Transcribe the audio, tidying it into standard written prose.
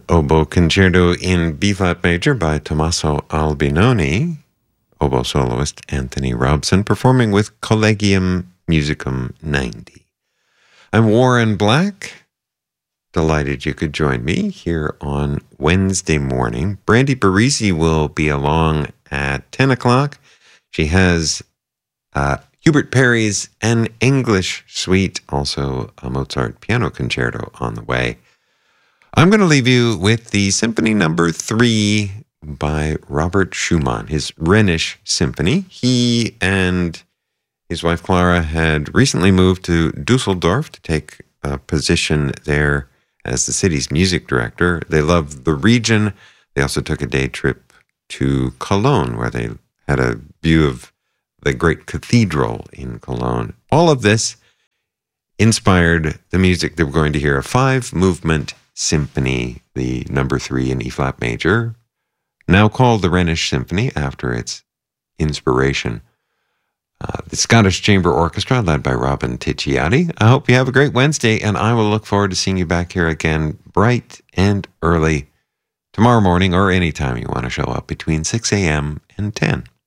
Oboe Concerto in B-flat major by Tommaso Albinoni, oboe soloist Anthony Robson, performing with Collegium Musicum 90. I'm Warren Black. Delighted you could join me here on Wednesday morning. Brandy Parisi will be along at 10 o'clock. She has Hubert Perry's An English Suite, also a Mozart piano concerto on the way. I'm going to leave you with the Symphony Number 3 by Robert Schumann, his Rhenish Symphony. He and his wife Clara had recently moved to Dusseldorf to take a position there as the city's music director. They loved the region. They also took a day trip to Cologne, where they had a view of the great cathedral in Cologne. All of this inspired the music that we're going to hear, a 5-movement symphony, the number 3 in E-flat major, now called the Rhenish Symphony after its inspiration. The Scottish Chamber Orchestra, led by Robin Ticciati. I hope you have a great Wednesday, and I will look forward to seeing you back here again bright and early tomorrow morning, or anytime you want to show up between 6 a.m. and 10.